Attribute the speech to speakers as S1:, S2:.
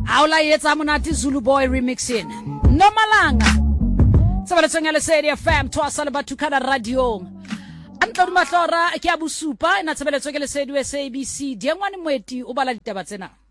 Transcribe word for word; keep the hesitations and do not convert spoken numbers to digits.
S1: Aula yetsa monate Zulu Boy remixing. No malanga. Tsebeletsong ya Lesedi F M twasa le batukana radio. Antlo matlora ke abusupa ina tsebeletsong ya Lesedi S A B C. Diengwane moeti o bala ditaba tsena.